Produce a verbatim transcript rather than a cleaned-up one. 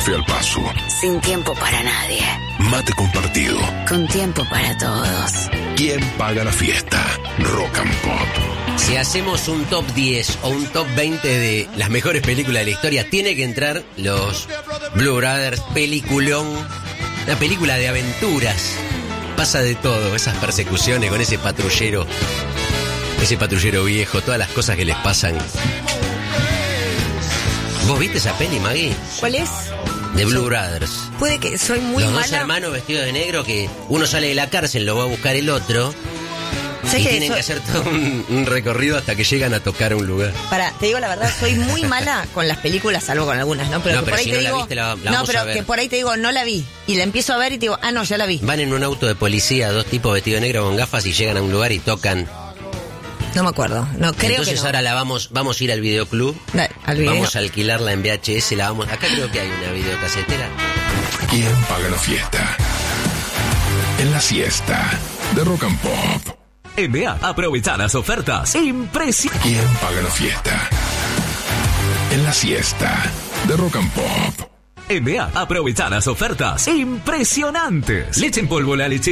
Café al paso. Sin tiempo para nadie. Mate compartido. Con tiempo para todos. ¿Quién paga la fiesta? Rock and Pop. Si hacemos un top diez o un top veinte de las mejores películas de la historia, tiene que entrar los Blue Brothers, peliculón, una película de aventuras. Pasa de todo, esas persecuciones con ese patrullero, ese patrullero viejo, todas las cosas que les pasan. ¿Vos viste esa peli, Maggie? ¿Cuál es? De Blue Brothers. Puede que soy muy Los mala. dos hermanos vestidos de negro, que uno sale de la cárcel, lo va a buscar el otro. Y que tienen soy... que hacer todo un, un recorrido hasta que llegan a tocar un lugar. Para, te digo la verdad, soy muy mala con las películas, salvo con algunas, ¿no? Pero, No, que pero por ahí si te no la digo, viste, la- la no, vamos pero a ver. que por ahí te digo, no la vi. Y la empiezo a ver y te digo, ah, no, ya la vi. Van en un auto de policía, dos tipos vestidos de negro con gafas, y llegan a un lugar y tocan. No me acuerdo. No, creo Entonces que no. ahora la vamos, vamos a ir al videoclub. Dale, al video. Vamos a alquilarla en V H S, la vamos. Acá creo que hay una videocasetera. ¿Quién paga la fiesta? En la siesta de Rock and Pop. En V A, aprovecha las ofertas. Impresionante. ¿Quién paga la fiesta? En la siesta de Rock and Pop. En V A, aprovecha las ofertas. Impresionantes. Leche en polvo, la leche